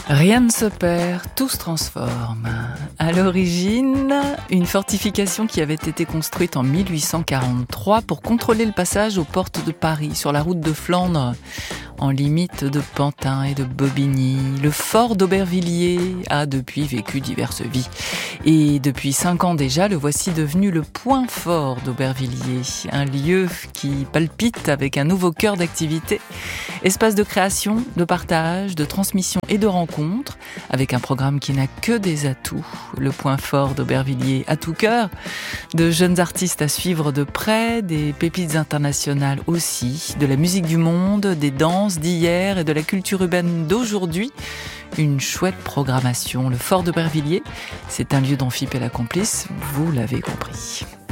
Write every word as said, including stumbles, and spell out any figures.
Rien ne se perd, tout se transforme. À l'origine, une fortification qui avait été construite en mille huit cent quarante-trois pour contrôler le passage aux portes de Paris, sur la route de Flandre, en limite de Pantin et de Bobigny. Le fort d'Aubervilliers a depuis vécu diverses vies. Et depuis cinq ans déjà, le voici devenu le point fort d'Aubervilliers. Un lieu qui palpite avec un nouveau cœur d'activité. Espace de création, de partage, de transmission et de rencontres, avec un programme qui n'a que des atouts. Le point fort d'Aubervilliers à tout cœur, de jeunes artistes à suivre de près, des pépites internationales aussi, de la musique du monde, des danses d'hier et de la culture urbaine d'aujourd'hui. Une chouette programmation. Le fort d'Aubervilliers, c'est un lieu dont F I P est la complice, vous l'avez compris.